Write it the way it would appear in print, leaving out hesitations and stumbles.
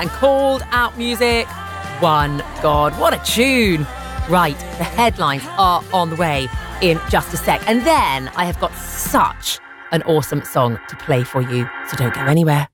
and called out music. One God. What a tune. Right, the headlines are on the way in just a sec. And then I have got such an awesome song to play for you, so don't go anywhere.